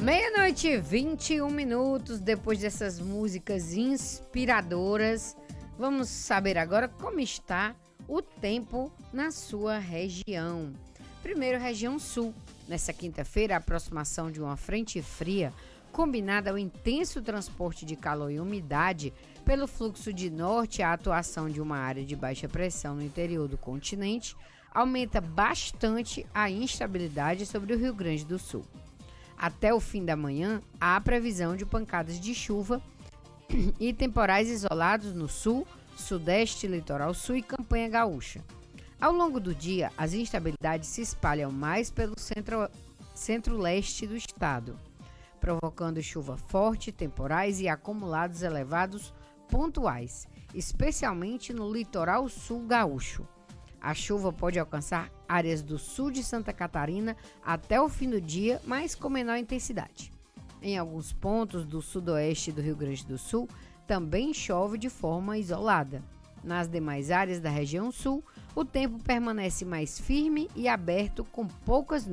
Meia-noite e 21 minutos, depois dessas músicas inspiradoras, vamos saber agora como está o tempo na sua região. Primeiro, região sul. Nessa quinta-feira, a aproximação de uma frente fria, combinada ao intenso transporte de calor e umidade pelo fluxo de norte e a atuação de uma área de baixa pressão no interior do continente, aumenta bastante a instabilidade sobre o Rio Grande do Sul. Até o fim da manhã, há previsão de pancadas de chuva e temporais isolados no sul, sudeste, litoral sul e campanha gaúcha. Ao longo do dia, as instabilidades se espalham mais pelo centro-leste do estado, provocando chuva forte, temporais e acumulados elevados pontuais, especialmente no litoral sul gaúcho. A chuva pode alcançar áreas do sul de Santa Catarina até o fim do dia, mas com menor intensidade. Em alguns pontos do sudoeste do Rio Grande do Sul, também chove de forma isolada. Nas demais áreas da região sul, o tempo permanece mais firme e aberto com poucas